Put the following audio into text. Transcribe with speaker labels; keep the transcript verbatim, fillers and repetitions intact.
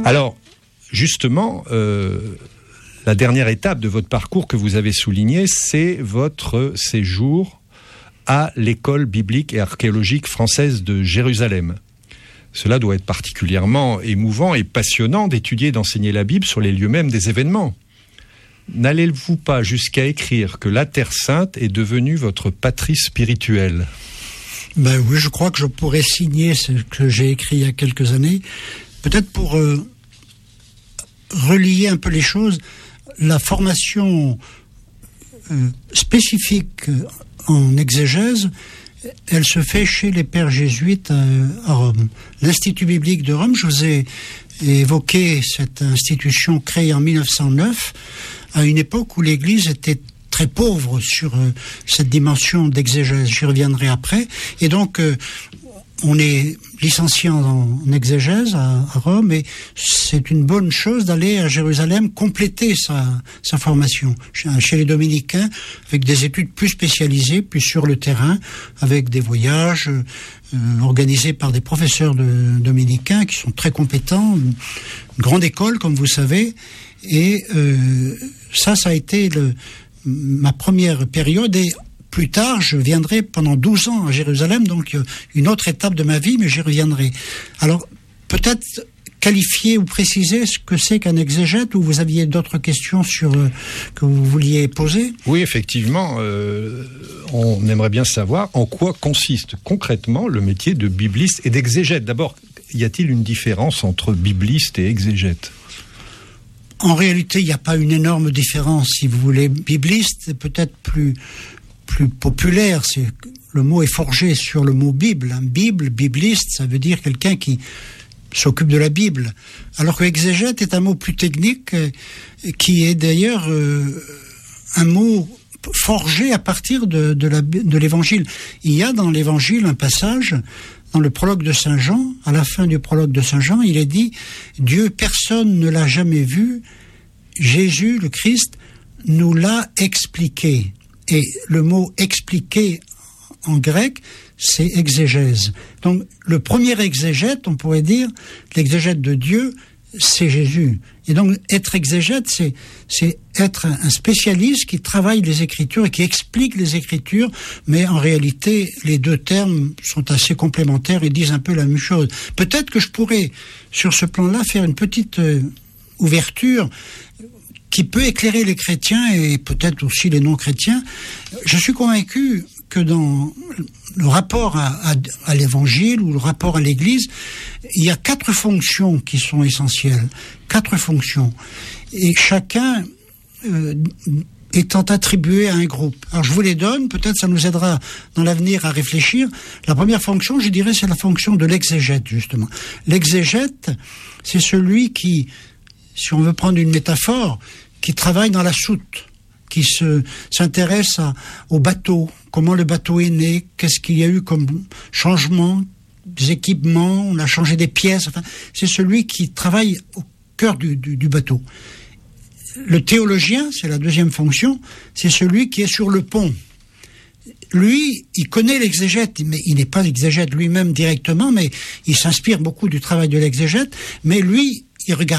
Speaker 1: Alors, justement, euh, la dernière étape de votre parcours que vous avez souligné, c'est votre séjour à l'école biblique et archéologique française de Jérusalem. Cela doit être particulièrement émouvant et passionnant d'étudier et d'enseigner la Bible sur les lieux mêmes des événements. N'allez-vous pas jusqu'à écrire que la Terre Sainte est devenue votre patrie spirituelle ?
Speaker 2: Ben oui, je crois que je pourrais signer ce que j'ai écrit il y a quelques années. Peut-être pour euh, relier un peu les choses, la formation euh, spécifique en exégèse, elle se fait chez les pères jésuites à, à Rome. L'Institut biblique de Rome, je vous ai évoqué cette institution créée en mille neuf cent neuf, à une époque où l'Église était très pauvre sur euh, cette dimension d'exégèse. J'y reviendrai après. Et donc, euh, on est licencié en, en exégèse à, à Rome, et c'est une bonne chose d'aller à Jérusalem compléter sa, sa formation chez, chez les dominicains, avec des études plus spécialisées, plus sur le terrain, avec des voyages euh, organisés par des professeurs de, dominicains qui sont très compétents, une grande école, comme vous savez, et euh, ça, ça a été le, ma première période, et plus tard, je viendrai pendant douze ans à Jérusalem, donc une autre étape de ma vie, mais j'y reviendrai. Alors, peut-être qualifier ou préciser ce que c'est qu'un exégète, ou vous aviez d'autres questions sur, euh, que vous vouliez poser ?
Speaker 1: Oui, effectivement, euh, on aimerait bien savoir en quoi consiste concrètement le métier de bibliste et d'exégète. D'abord, y a-t-il une différence entre bibliste et exégète ?
Speaker 2: En réalité, il n'y a pas une énorme différence, si vous voulez. Bibliste est peut-être plus... plus populaire, c'est, le mot est forgé sur le mot Bible. Hein. Bible, bibliste, ça veut dire quelqu'un qui s'occupe de la Bible. Alors que exégète est un mot plus technique, euh, qui est d'ailleurs euh, un mot forgé à partir de, de, la, de l'Évangile. Il y a dans l'Évangile un passage, dans le prologue de Saint Jean, à la fin du prologue de Saint Jean, il est dit « Dieu, personne ne l'a jamais vu, Jésus, le Christ, nous l'a expliqué ». Et le mot « expliquer » en grec, c'est exégèse. Donc, le premier exégète, on pourrait dire, l'exégète de Dieu, c'est Jésus. Et donc, être exégète, c'est, c'est être un spécialiste qui travaille les Écritures et qui explique les Écritures, mais en réalité, les deux termes sont assez complémentaires et disent un peu la même chose. Peut-être que je pourrais, sur ce plan-là, faire une petite euh, ouverture qui peut éclairer les chrétiens et peut-être aussi les non-chrétiens. Je suis convaincu que dans le rapport à, à, à l'Évangile ou le rapport à l'Église, il y a quatre fonctions qui sont essentielles. Quatre fonctions. Et chacun euh, étant attribué à un groupe. Alors je vous les donne, peut-être ça nous aidera dans l'avenir à réfléchir. La première fonction, je dirais, c'est la fonction de l'exégète, justement. L'exégète, c'est celui qui, si on veut prendre une métaphore, qui travaille dans la soute, qui se, s'intéresse à, au bateau, comment le bateau est né, qu'est-ce qu'il y a eu comme changement, des équipements, on a changé des pièces, enfin, c'est celui qui travaille au cœur du, du, du bateau. Le théologien, c'est la deuxième fonction, c'est celui qui est sur le pont. Lui, il connaît l'exégète, mais il n'est pas l'exégète lui-même directement, mais il s'inspire beaucoup du travail de l'exégète, mais lui, il regarde